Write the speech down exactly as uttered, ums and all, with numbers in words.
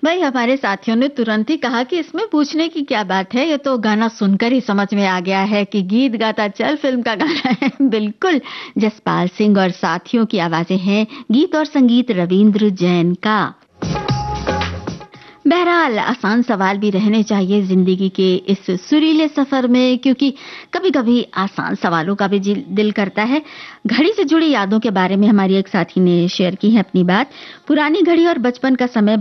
भाई हमारे साथियों ने तुरंत ही कहा कि इसमें पूछने की क्या बात है, ये तो गाना सुनकर ही समझ में आ गया है कि गीत गाता चल फिल्म का गाना है। बिल्कुल, जसपाल सिंह और साथियों की आवाजें हैं, गीत और संगीत रविंद्र जैन का। बहरहाल आसान सवाल भी रहने चाहिए जिंदगी के इस सुरीले सफर में, क्योंकि कभी-कभी आसान सवालों का भी जिल- दिल करता है। घड़ी से जुड़ी यादों के बारे में हमारी एक साथी ने शेयर की है अपनी बात। पुरानी घड़ी और बचपन का समय